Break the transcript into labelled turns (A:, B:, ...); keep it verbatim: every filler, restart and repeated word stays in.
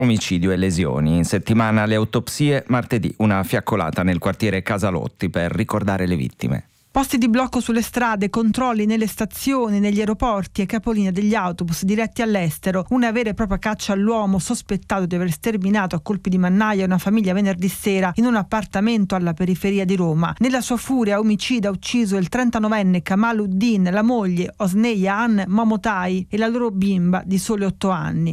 A: Omicidio e lesioni. In settimana le autopsie, martedì una fiaccolata nel quartiere Casalotti per ricordare le vittime.
B: Posti di blocco sulle strade, controlli nelle stazioni, negli aeroporti e capolinea degli autobus diretti all'estero. Una vera e propria caccia all'uomo sospettato di aver sterminato a colpi di mannaia una famiglia venerdì sera in un appartamento alla periferia di Roma. Nella sua furia omicida ha ucciso il trentanovenne Kamaluddin, la moglie Osneia Ann Momotai e la loro bimba di soli otto anni.